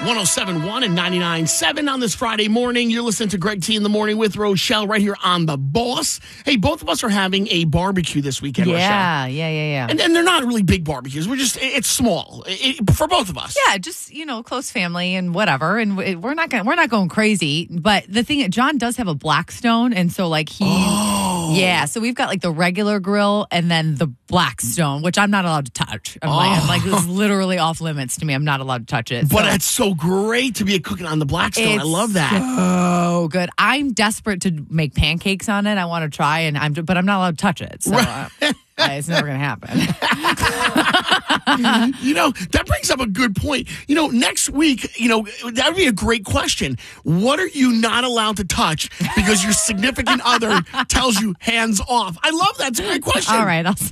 107.1 and 99.7 on this Friday morning. You're listening to Greg T in the Morning with Rochelle right here on The Boss. Hey, both of us are having a barbecue this weekend, Rochelle. Yeah. And they're not really big barbecues. It's small for both of us. Yeah, just, close family and whatever. And we're not going crazy. But the thing, John does have a Blackstone. And so yeah, so we've got like the regular grill and then the Blackstone, which I'm not allowed to touch. I'm like, this is literally off limits to me. I'm not allowed to touch it. But it's so great to be cooking on the Blackstone. I love that. Oh, good. I'm desperate to make pancakes on it. I want to try, but I'm not allowed to touch it. So it's never going to happen. That brings up a good point. Next week, that would be a great question. What are you not allowed to touch because your significant other tells you hands off? I love that. It's a great question. All right.